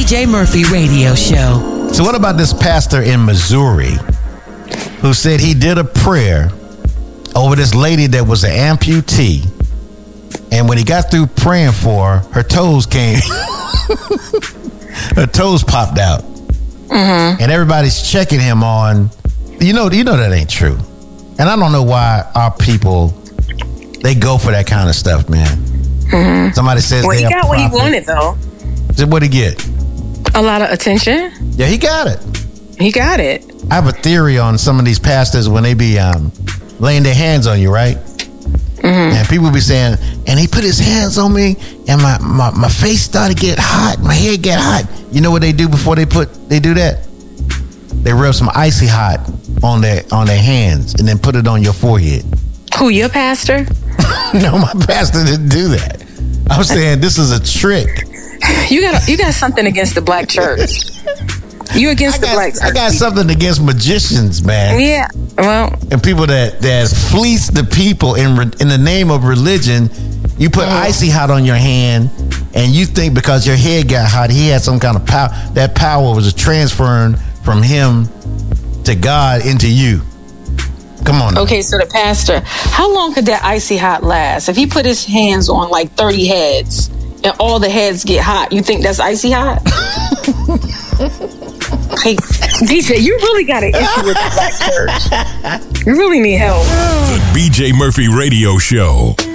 BJ Murphy Radio Show. So what about this pastor in Missouri who said he did a prayer over this lady that was an amputee, and when he got through praying for her toes came, her toes popped out, and everybody's checking him on. You know that ain't true, and I don't know why our people they go for that kind of stuff, man. Somebody says, well, he got what he wanted, though. What'd he get? A lot of attention. Yeah, he got it. He got it. I have a theory on some of these pastors when they be laying their hands on you, right? And people be saying, and he put his hands on me, and my face started to get hot, my head get hot. You know what they do before they do that? They rub some icy hot on their hands and then put it on your forehead. Who, your pastor? No, my pastor didn't do that. I'm saying this is a trick. You got something against the black church. You against the black church. I got something against magicians, man. Yeah, well. And people that fleece the people in the name of religion. You put icy hot on your hand, and you think because your head got hot, he had some kind of power. That power was transferring from him to God into you. Come on now. Okay, so the pastor, how long could that icy hot last? If he put his hands on like 30 heads and all the heads get hot, you think that's icy hot? Hey, DJ, you really got an issue with the black church. You really need help. The BJ Murphy Radio Show.